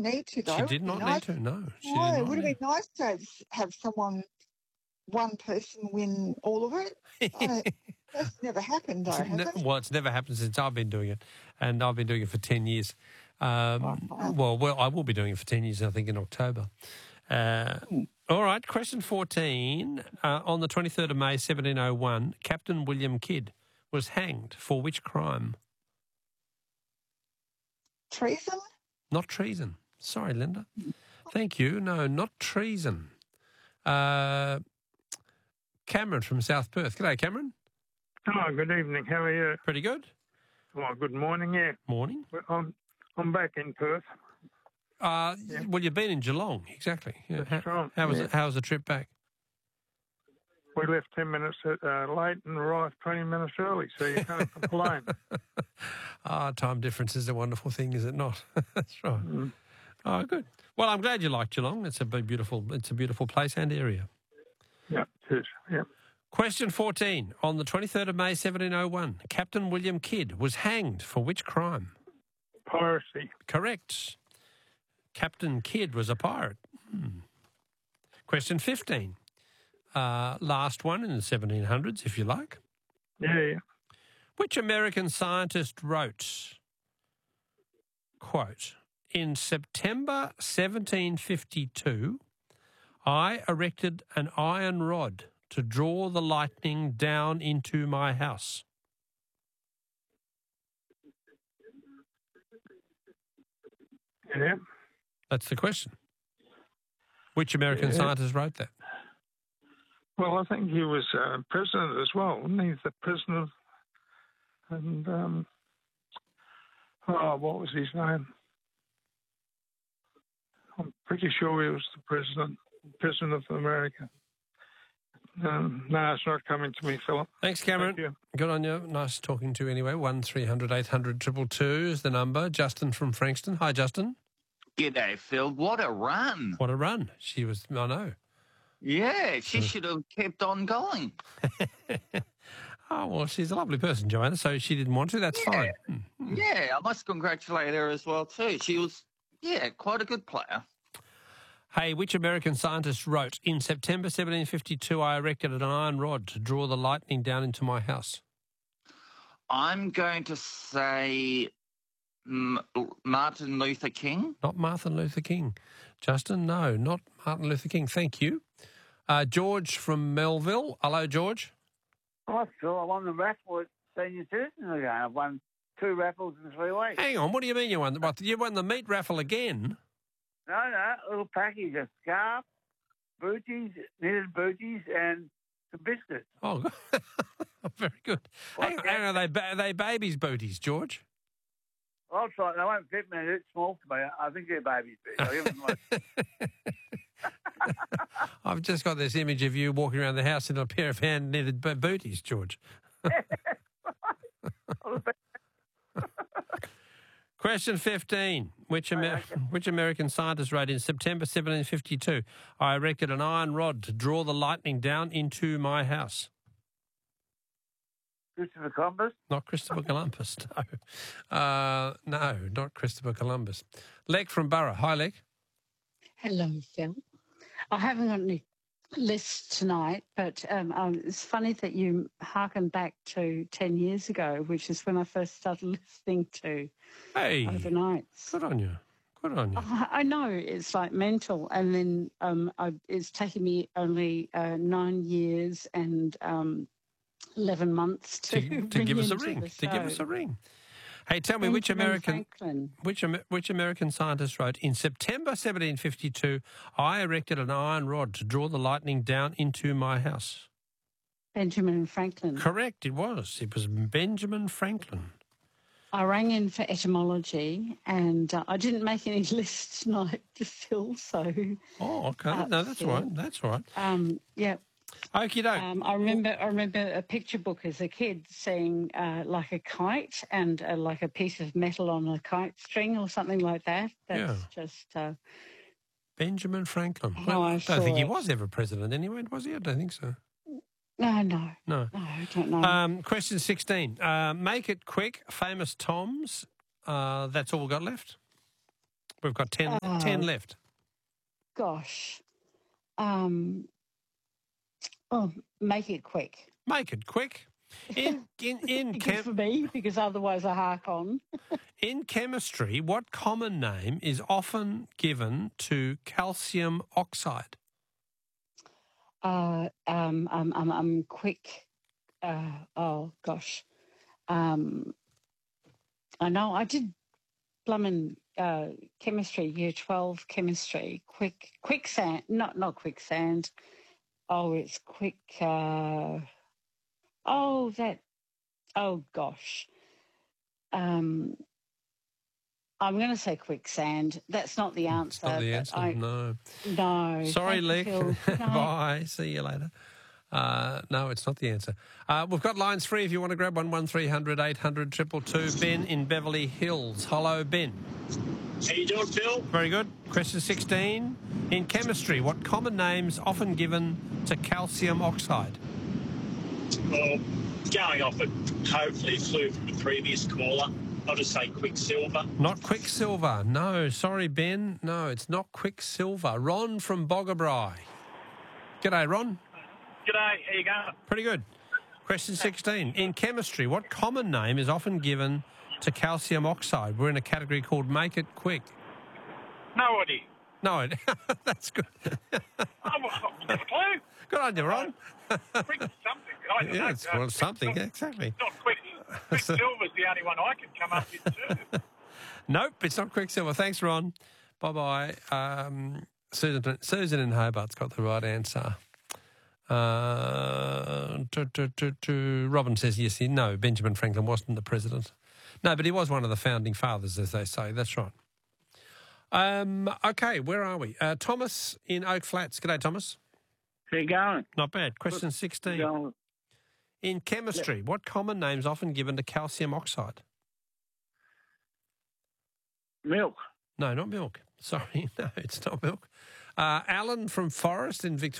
need to, though. She did not need to, no. She did not it would have need been nice to have one person win all of it. That's never happened, though, has it? Well, it's never happened since I've been doing it, and I've been doing it for 10 years. Well, I will be doing it for 10 years, I think, in October. All right, question 14. On the 23rd of May, 1701, Captain William Kidd was hanged for which crime? Treason? Not treason. Sorry, Linda. Thank you. No, not treason. Cameron from South Perth. G'day, Cameron. Oh, good evening. How are you? Pretty good. Oh, good morning, yeah. Morning. I'm back in Perth. Well, you've been in Geelong, exactly. Yeah. That's right. How was the trip back? We left 10 minutes late and arrived 20 minutes early, so you can't complain. Time difference is a wonderful thing, is it not? That's right. Oh, good. Well, I'm glad you like Geelong. It's a beautiful place and area. Yeah, it is. Yeah. Question 14. On the 23rd of May, 1701, Captain William Kidd was hanged for which crime? Piracy. Correct. Captain Kidd was a pirate. Question 15. Last one in the 1700s, if you like. Yeah. Which American scientist wrote, quote, in September 1752, I erected an iron rod to draw the lightning down into my house? Yeah. That's the question. Which American scientist wrote that? Well, I think he was president as well, wasn't he? The president, and what was his name? I'm pretty sure he was the president of America. No, it's not coming to me, Philip. Thanks, Cameron. Thank you. Good on you. Nice talking to you anyway. 1300 800 222 is the number. Justin from Frankston. Hi, Justin. G'day, Phil. What a run. What a run. She was, I know. Yeah, she should have kept on going. Oh, well, she's a lovely person, Joanna, so she didn't want to. That's fine. Yeah, I must congratulate her as well, too. She was, quite a good player. Hey, which American scientist wrote, in September 1752, I erected an iron rod to draw the lightning down into my house? I'm going to say Martin Luther King. Not Martin Luther King. Justin, no, not Martin Luther King. Thank you. George from Melville. Hello, George. Hi, Phil. I won the raffle at Senior Citizens again. I've won 2 raffles in 3 weeks. Hang on, what do you mean you won? What, you won the meat raffle again? No, a little package of scarf, booties, knitted booties, and some biscuits. Oh, very good. Hang on, are they babies' booties, George? I'll try. They won't fit me. They're small to me. I think they're babies' booties. I've just got this image of you walking around the house in a pair of hand-knitted booties, George. Question 15. Which American scientist wrote in September 1752, I erected an iron rod to draw the lightning down into my house? Christopher Columbus? Not Christopher Columbus, no. No, not Christopher Columbus. Lek from Burra. Hi, Lek. Hello, Phil. I haven't got any lists tonight, but it's funny that you harken back to 10 years ago, which is when I first started listening to Overnights. Good on you. Good on you. I know, it's like mental. And then it's taken me only 9 years and 11 months to give us a ring. To give us a ring. Hey, tell me which American scientist wrote in September 1752, I erected an iron rod to draw the lightning down into my house? Benjamin Franklin. Correct, it was. It was Benjamin Franklin. I rang in for etymology and I didn't make any lists tonight to fill, so... Oh, okay. No, that's all right. That's all right. Yeah. Okie doke. I remember a picture book as a kid seeing like a kite and like a piece of metal on a kite string or something like that. That's just... Benjamin Franklin. Well, I don't think he was ever president anyway, was he? I don't think so. No, I don't know. Question 16. Make it quick. Famous Toms. That's all we've got left. We've got 10 left. Gosh. Make it quick. Make it quick. In Good for me, because otherwise I hark on. In chemistry, what common name is often given to calcium oxide? Quick. Oh gosh. I know I did blooming chemistry, year 12 chemistry. Quicksand, not quicksand. Oh, it's quick. Oh gosh. I'm going to say quicksand. That's not the answer. It's not the answer, no. No. Sorry, Lick. No. Bye. See you later. No, it's not the answer. We've got lines free if you want to grab one, 1300 800 222. Ben in Beverly Hills. Hello, Ben. How you doing, Phil? Very good. Question 16. In chemistry, what common name's often given to calcium oxide? Well, going off a hopefully flew from the previous caller, I'll just say quicksilver. Not quicksilver. No, sorry, Ben. No, it's not quicksilver. Ron from Boggabri. G'day, Ron. G'day, how you going? Pretty good. Question 16. In chemistry, what common name is often given to calcium oxide? We're in a category called Make It Quick. No idea. No, that's good. I've got a clue. Good on you, Ron. Quick something. I don't know. It's well, something, exactly. It's not quick. Quicksilver's the only one I can come up with too. Nope, it's not quicksilver. Thanks, Ron. Bye-bye. Susan in Hobart's got the right answer. Robin says yes. No, Benjamin Franklin wasn't the president. No, but he was one of the founding fathers, as they say. That's right. Okay, where are we? Thomas in Oak Flats. G'day, Thomas. How you going? Not bad. Question 16. In chemistry, what common name is often given to calcium oxide? Milk. No, not milk. Sorry, no, it's not milk. Alan from Forest in Victoria.